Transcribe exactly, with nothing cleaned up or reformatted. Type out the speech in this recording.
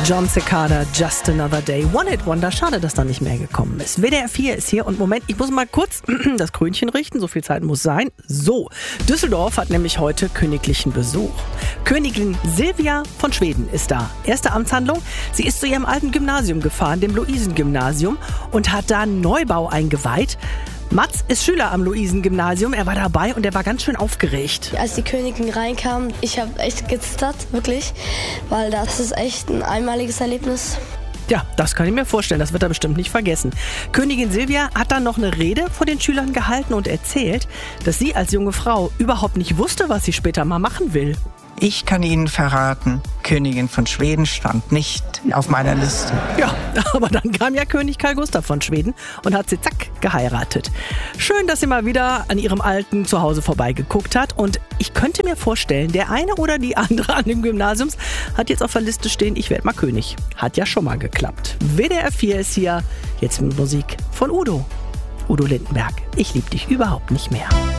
John Cicada, Just Another Day. One Hit Wonder, schade, dass da nicht mehr gekommen ist. W D R vier ist hier und Moment, ich muss mal kurz das Krönchen richten, so viel Zeit muss sein. So, Düsseldorf hat nämlich heute königlichen Besuch. Königin Silvia von Schweden ist da. Erste Amtshandlung, sie ist zu ihrem alten Gymnasium gefahren, dem Luisengymnasium, und hat da einen Neubau eingeweiht. Mats ist Schüler am Luisengymnasium, er war dabei und er war ganz schön aufgeregt. Als die Königin reinkam, ich habe echt gezittert, wirklich, weil das ist echt ein einmaliges Erlebnis. Ja, das kann ich mir vorstellen, das wird er bestimmt nicht vergessen. Königin Silvia hat dann noch eine Rede vor den Schülern gehalten und erzählt, dass sie als junge Frau überhaupt nicht wusste, was sie später mal machen will. Ich kann Ihnen verraten, Königin von Schweden stand nicht auf meiner Liste. Ja, aber dann kam ja König Karl Gustav von Schweden und hat sie zack geheiratet. Schön, dass sie mal wieder an ihrem alten Zuhause vorbeigeguckt hat. Und ich könnte mir vorstellen, der eine oder die andere an dem Gymnasiums hat jetzt auf der Liste stehen, ich werde mal König. Hat ja schon mal geklappt. W D R vier ist hier, jetzt mit Musik von Udo. Udo Lindenberg, ich lieb dich überhaupt nicht mehr.